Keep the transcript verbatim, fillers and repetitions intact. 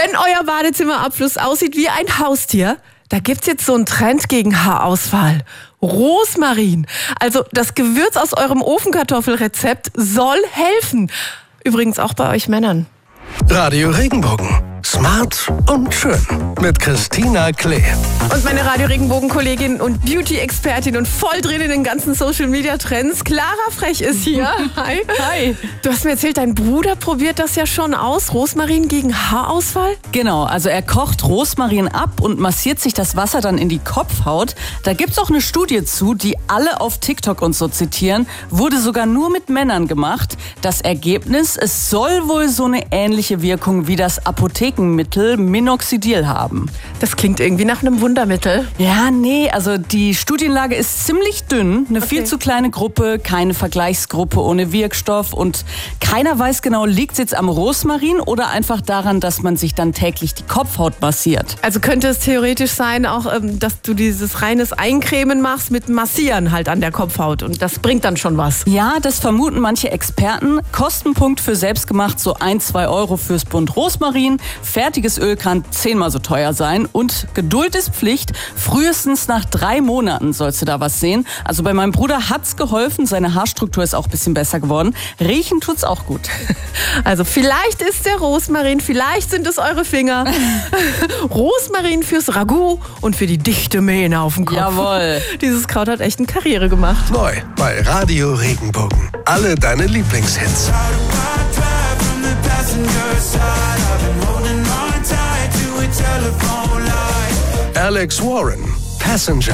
Wenn euer Badezimmerabfluss aussieht wie ein Haustier, da gibt's jetzt so einen Trend gegen Haarausfall. Rosmarin, also das Gewürz aus eurem Ofenkartoffelrezept, soll helfen. Übrigens auch bei euch Männern. Radio Regenbogen. Smart und schön. Mit Christina Klee. Und meine Radio Regenbogen-Kollegin und Beauty-Expertin und voll drin in den ganzen Social-Media-Trends, Clara Frech ist hier. Hi. Hi. Du hast mir erzählt, dein Bruder probiert das ja schon aus. Rosmarin gegen Haarausfall? Genau, also er kocht Rosmarin ab und massiert sich das Wasser dann in die Kopfhaut. Da gibt's auch eine Studie zu, die alle auf TikTok und so zitieren. Wurde sogar nur mit Männern gemacht. Das Ergebnis, es soll wohl so eine ähnliche Wirkung wie das Apothekenmittel Minoxidil haben. Das klingt irgendwie nach einem Wundermittel. Ja, nee, also die Studienlage ist ziemlich dünn. Eine Okay. viel zu kleine Gruppe, keine Vergleichsgruppe ohne Wirkstoff und keiner weiß genau, liegt es jetzt am Rosmarin oder einfach daran, dass man sich dann täglich die Kopfhaut massiert. Also könnte es theoretisch sein, auch, ähm, dass du dieses reines Eincremen machst mit Massieren halt an der Kopfhaut und das bringt dann schon was. Ja, das vermuten manche Experten. Kostenpunkt für selbstgemacht so ein, zwei Euro fürs Bund Rosmarin. Fertiges Öl kann zehnmal so teuer sein und Geduld ist Pflicht. Frühestens nach drei Monaten sollst du da was sehen. Also bei meinem Bruder hat's geholfen. Seine Haarstruktur ist auch ein bisschen besser geworden. Riechen tut's auch gut. Also vielleicht ist der Rosmarin, vielleicht sind es eure Finger. Rosmarin fürs Ragout und für die dichte Mähne auf dem Kopf. Jawohl. Dieses Kraut hat echt eine Karriere gemacht. Neu bei Radio Regenbogen. Alle deine Lieblingshits. Alex Warren, Passenger.